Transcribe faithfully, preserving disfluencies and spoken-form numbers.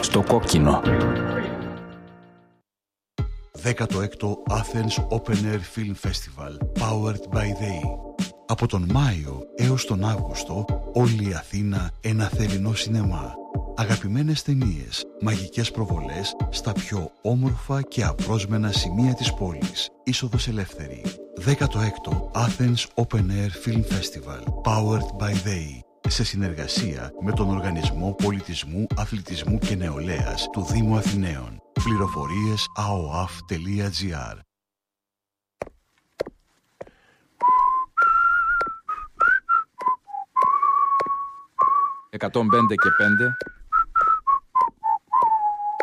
στο κόκκινο. δέκατο έκτο Athens Open Air Film Festival Powered by they. Από τον Μάιο έως τον Αύγουστο όλη η Αθήνα ένα θερινό σινεμά. Αγαπημένες ταινίες, μαγικές προβολές στα πιο όμορφα και απρόσμενα σημεία της πόλης. Είσοδος ελεύθερη. δέκατο έκτο Athens Open Air Film Festival Powered by they. Σε συνεργασία με τον Οργανισμό Πολιτισμού, Αθλητισμού και Νεολαίας του Δήμου Αθηναίων. Πληροφορίες a o a f τελεία g r. εκατόν πέντε και πέντε